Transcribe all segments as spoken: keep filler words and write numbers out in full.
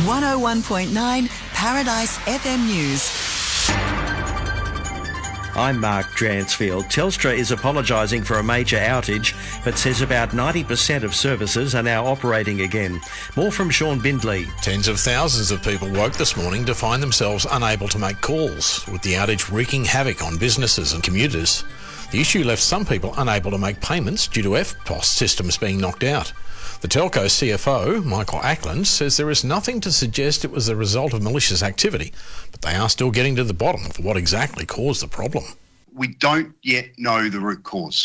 one oh one point nine Paradise F M News. I'm Mark Dransfield. Telstra is apologising for a major outage, but says about ninety percent of services are now operating again. More from Sean Bindley. Tens of thousands of people woke this morning to find themselves unable to make calls, with the outage wreaking havoc on businesses and commuters. The issue left some people unable to make payments due to F P O S systems being knocked out. The telco C F O, Michael Ackland, says there is nothing to suggest it was the result of malicious activity, but they are still getting to the bottom of what exactly caused the problem. We don't yet know the root cause.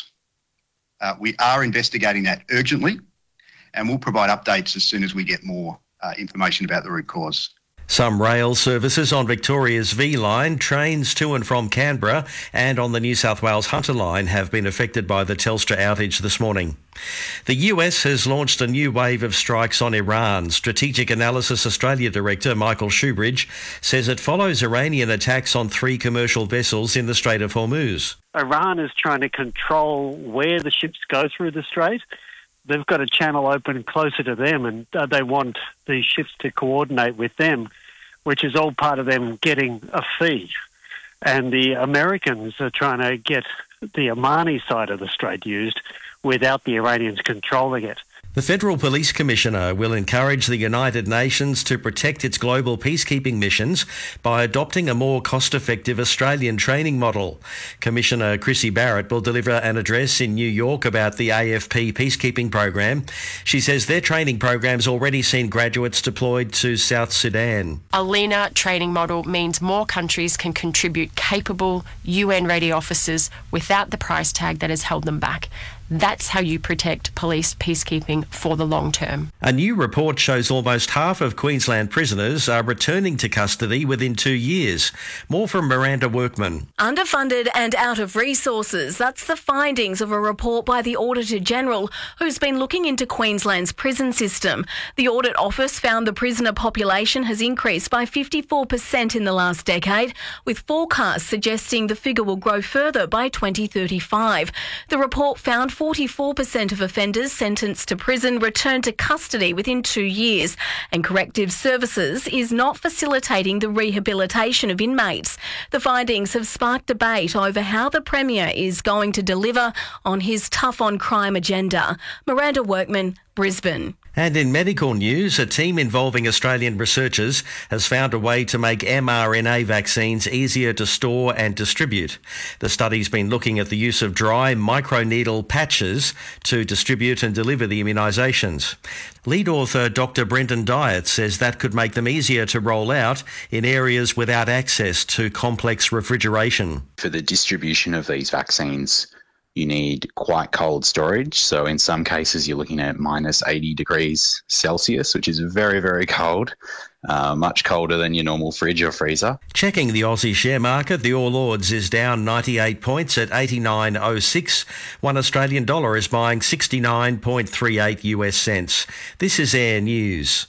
Uh, we are investigating that urgently, and we'll provide updates as soon as we get more uh, information about the root cause. Some rail services on Victoria's V line, trains to and from Canberra and on the New South Wales Hunter line have been affected by the Telstra outage this morning. The U S has launched a new wave of strikes on Iran. Strategic Analysis Australia Director Michael Shoebridge says it follows Iranian attacks on three commercial vessels in the Strait of Hormuz. Iran is trying to control where the ships go through the strait. They've got a channel open closer to them, and uh, they want these ships to coordinate with them, which is all part of them getting a fee. And the Americans are trying to get the Omani side of the strait used without the Iranians controlling it. The Federal Police Commissioner will encourage the United Nations to protect its global peacekeeping missions by adopting a more cost-effective Australian training model. Commissioner Chrissy Barrett will deliver an address in New York about the A F P peacekeeping program. She says their training program's already seen graduates deployed to South Sudan. A leaner training model means more countries can contribute capable U N-ready officers without the price tag that has held them back. That's how you protect police peacekeeping for the long term. A new report shows almost half of Queensland prisoners are returning to custody within two years. More from Miranda Workman. Underfunded and out of resources. That's the findings of a report by the Auditor-General, who's been looking into Queensland's prison system. The Audit Office found the prisoner population has increased by fifty-four percent in the last decade, with forecasts suggesting the figure will grow further by twenty thirty-five. The report found forty-four percent of offenders sentenced to prison returned to custody within two years, and Corrective Services is not facilitating the rehabilitation of inmates. The findings have sparked debate over how the Premier is going to deliver on his tough-on-crime agenda. Miranda Workman, Brisbane. And in medical news, a team involving Australian researchers has found a way to make mRNA vaccines easier to store and distribute. The study's been looking at the use of dry microneedle patches to distribute and deliver the immunisations. Lead author Doctor Brendan Diet says that could make them easier to roll out in areas without access to complex refrigeration. For the distribution of these vaccines, you need quite cold storage. So in some cases, you're looking at minus eighty degrees Celsius, which is very, very cold, uh, much colder than your normal fridge or freezer. Checking the Aussie share market, the All Ords is down ninety-eight points at eighty-nine oh six. One Australian dollar is buying sixty-nine point three eight U S cents. This is Air News.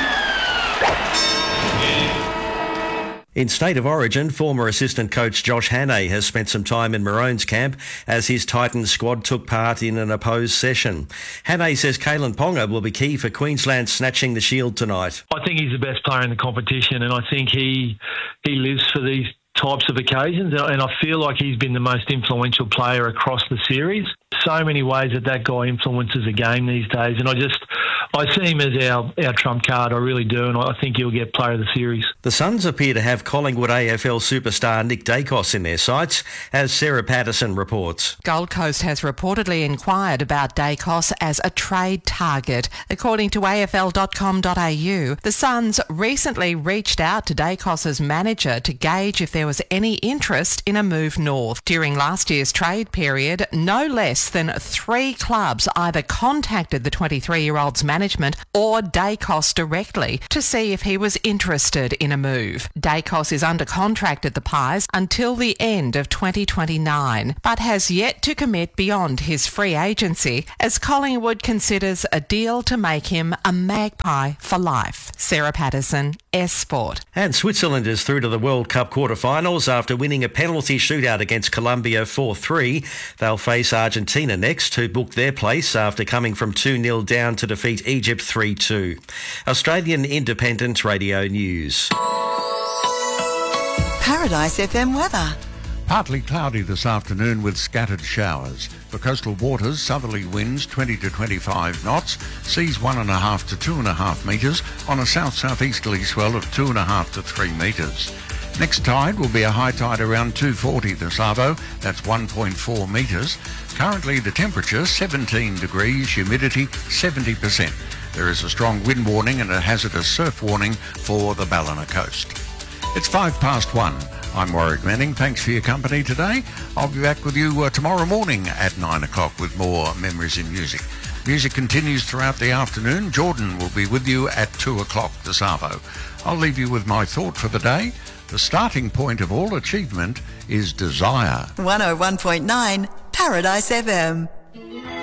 In State of Origin, former assistant coach Josh Hannay has spent some time in Maroons camp as his Titans squad took part in an opposed session. Hannay says Kalen Ponga will be key for Queensland snatching the shield tonight. I think he's the best player in the competition, and I think he he lives for these types of occasions, and I feel like he's been the most influential player across the series. So many ways that that guy influences a game these days, and I just I see him as our, our trump card, I really do, and I think he'll get player of the series. The Suns appear to have Collingwood A F L superstar Nick Dacos in their sights, as Sarah Patterson reports. Gold Coast has reportedly inquired about Dacos as a trade target. According to A F L dot com dot A U, the Suns recently reached out to Dacos's manager to gauge if there was any interest in a move north. During last year's trade period, no less than three clubs either contacted the twenty-three-year-old's management or Dacos directly to see if he was interested in a move. Dacos is under contract at the Pies until the end of twenty twenty-nine, but has yet to commit beyond his free agency as Collingwood considers a deal to make him a Magpie for life. Sarah Patterson, S Sport. And Switzerland is through to the World Cup quarter-finals after winning a penalty shootout against Colombia four three. They'll face Argentina next, who booked their place after coming from two nil down to defeat Egypt three two. Australian Independent Radio News. Paradise F M weather. Partly cloudy this afternoon with scattered showers. For coastal waters, southerly winds twenty to twenty-five knots, seas one and a half to two and a half metres on a south-southeasterly swell of two and a half to three metres. Next tide will be a high tide around two forty this arvo, that's one point four metres. Currently the temperature seventeen degrees, humidity seventy percent. There is a strong wind warning and a hazardous surf warning for the Ballina coast. It's five past one. I'm Warwick Manning. Thanks for your company today. I'll be back with you uh, tomorrow morning at nine o'clock with more Memories in Music. Music continues throughout the afternoon. Jordan will be with you at two o'clock this arvo. I'll leave you with my thought for the day. The starting point of all achievement is desire. one oh one point nine Paradise F M.